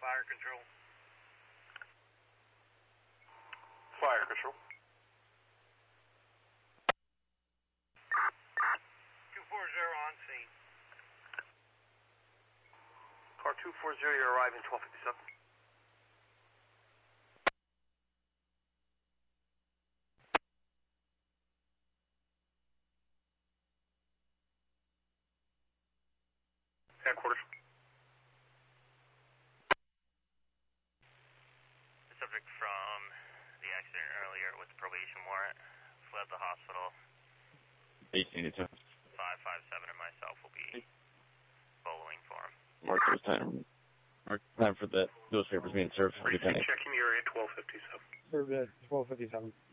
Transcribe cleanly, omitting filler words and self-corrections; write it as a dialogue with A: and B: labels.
A: Fire control.
B: Fire control.
A: 240 on scene.
B: Car 240, you're arriving 1257. Headquarters.
C: The subject from the accident earlier with the probation warrant fled the hospital.
D: 1882.
C: 557 and myself will be following for him.
D: Mark those time. Mark time for those papers being served.
B: Checking your area 1257.
E: Served at 1257.